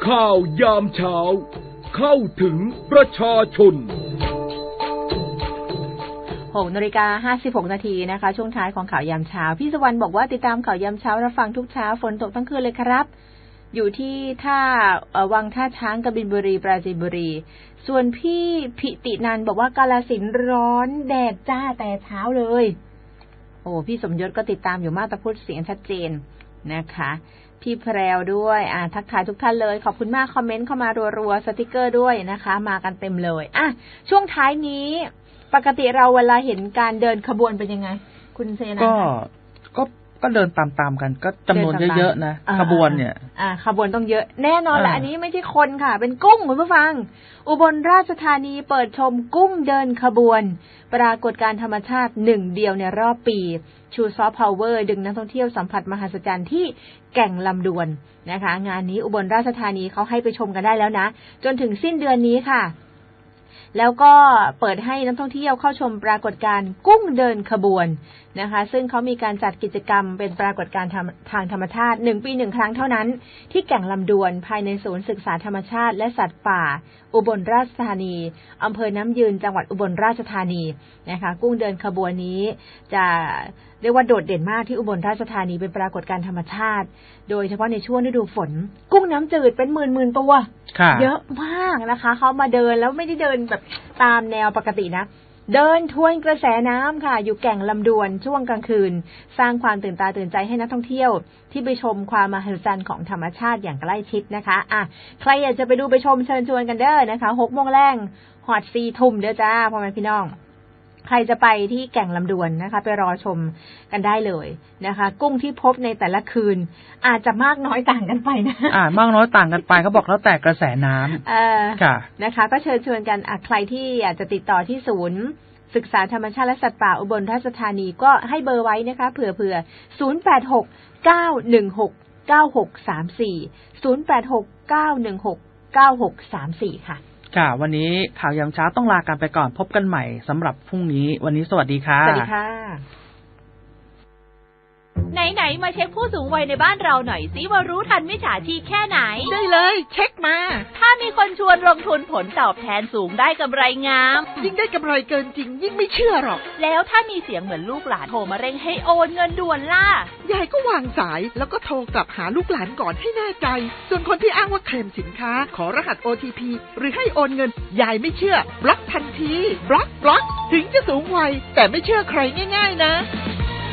ข่าวยามเช้าเข้าถึงประชาชน 6:56 นาทีนะคะช่วงท้ายของข่าวยามเช้าพี่สวรรค์บอกว่าติดตามข่าวยามเช้ารับฟังทุกเช้าฝนตกทั้งคืนเลยครับอยู่ที่ท่าวังท่าช้างกบินบุรีปราจีนบุรีส่วนพี่พิตินันบอกว่ากาฬสินธุ์ร้อนแดดจ้าแต่เช้าเลยโอ้พี่สมยศก็ติดตามอยู่มากแต่พูดเสียงชัดเจนนะคะพี่แพรวด้วยทักทายทุกท่านเลยขอบคุณมากคอมเมนต์เข้ามารัวๆสติกเกอร์ด้วยนะคะมากันเต็มเลยช่วงท้ายนี้ปกติเราเวลาเห็นการเดินขบวนเป็นยังไงคุณเซนาก็เดินตามๆกันก็จำนวนเยอะๆนะขบวนเนี่ยขบวนต้องเยอะแน่นอนแหละอันนี้ไม่ใช่คนค่ะเป็นกุ้งคุณผู้ฟังอุบลราชธานีเปิดชมกุ้งเดินขบวนปรากฏการณ์ธรรมชาติหนึ่งเดียวในรอบปีชูซอฟต์พาวเวอร์ดึงนักท่องเที่ยวสัมผัสมหัศจรรย์ที่แก่งลำดวนนะคะงานนี้อุบลราชธานีเขาให้ไปชมกันได้แล้วนะจนถึงสิ้นเดือนนี้ค่ะแล้วก็เปิดให้นักท่องเที่ยวเข้าชมปรากฏการณ์กุ้งเดินขบวนนะคะซึ่งเขามีการจัดกิจกรรมเป็นปรากฏการณ์ทางธรรมชาติ1ปี1ครั้งเท่านั้นที่แก่งลำดวนภายในศูนย์ศึกษาธรรมชาติและสัตว์ป่าอุบลราชธานีอำเภอน้ำยืนจังหวัดอุบลราชธานีนะคะกุ้งเดินขบวนนี้จะเรียกว่าโดดเด่นมากที่อุบลราชธานีเป็นปรากฏการณ์ธรรมชาติโดยเฉพาะในช่วงฤดูฝนกุ้งน้ำจืดเป็นหมื่นตัวเยอะมากนะคะเขามาเดินแล้วไม่ได้เดินแบบตามแนวปกตินะเดินทวนกระแสน้ำค่ะอยู่แก่งลำดวนช่วงกลางคืนสร้างความตื่นตาตื่นใจให้นักท่องเที่ยวที่ไปชมความมหัศจรรย์ของธรรมชาติอย่างใกล้ชิดนะคะใครอยากจะไปดูไปชมเชิญชวนกันเด้อนะคะ6 โมงแรงฮอด 4 ทุ่มเด้อจ้าพ่อแม่พี่น้องใครจะไปที่แก่งลำดวนนะคะไปรอชมกันได้เลยนะคะกุ้งที่พบในแต่ละคืนอาจจะมากน้อยต่างกันไปนะมากน้อยต่างกันไปเขาบอกแล้วแต่กระแสน้ำค่ะนะคะก็เชิญชวนกันใครที่อยากจะติดต่อที่ศูนย์ศึกษาธรรมชาติและสัตว์ป่าอุบลราชธานีก็ให้เบอร์ไว้นะคะเผื่อ0869169634 0869169634 ค่ะวันนี้ข่าวยามเช้าต้องลากันไปก่อนพบกันใหม่สำหรับพรุ่งนี้วันนี้สวัสดีค่ะสวัสดีค่ะไหนๆมาเช็คผู้สูงวัยในบ้านเราหน่อยสิว่ารู้ทันมิจฉาชีพแค่ไหนได้เลยเช็คมาถ้ามีคนชวนลงทุนผลตอบแทนสูงได้กำไรงามยิ่งได้กำไรเกินจริงยิ่งไม่เชื่อหรอกแล้วถ้ามีเสียงเหมือนลูกหลานโทรมาเร่งให้โอนเงินด่วนล่ะยายก็วางสายแล้วก็โทรกลับหาลูกหลานก่อนให้แน่ใจส่วนคนที่อ้างว่าเคลมสินค้าขอรหัส OTP หรือให้โอนเงินยายไม่เชื่อบล็อกทันทีบล็อกถึงจะสูงวัยแต่ไม่เชื่อใครง่ายๆนะ